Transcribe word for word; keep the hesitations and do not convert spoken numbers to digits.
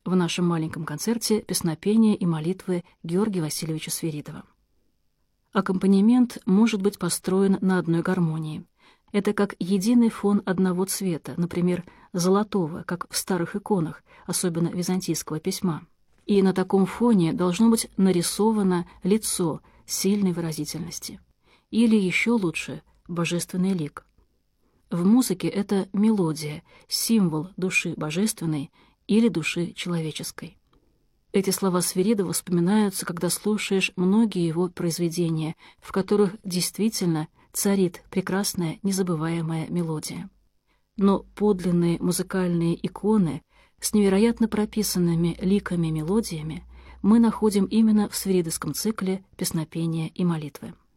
в нашем маленьком концерте «Песнопения и молитвы» Георгия Васильевича Свиридова. Аккомпанемент может быть построен на одной гармонии. Это как единый фон одного цвета, например, золотого, как в старых иконах, особенно византийского письма. И на таком фоне должно быть нарисовано лицо сильной выразительности. Или еще лучше – божественный лик. В музыке это мелодия, символ души божественной или души человеческой. Эти слова Свиридова вспоминаются, когда слушаешь многие его произведения, в которых действительно царит прекрасная незабываемая мелодия. Но подлинные музыкальные иконы с невероятно прописанными ликами мелодиями мы находим именно в свиридовском цикле «Песнопения и молитвы».